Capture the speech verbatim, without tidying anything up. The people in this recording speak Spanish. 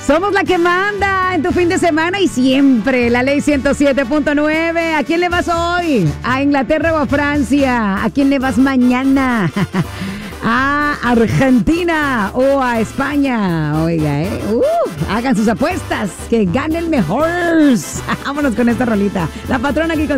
Somos la que manda en tu fin de semana y siempre. La ley ciento siete punto nueve. ¿A quién le vas hoy? ¿A Inglaterra o a Francia? ¿A quién le vas mañana? ¿A Argentina o a España? Oiga, ¿eh? Uh, hagan sus apuestas. Que gane el mejor. Vámonos con esta rolita. La patrona aquí con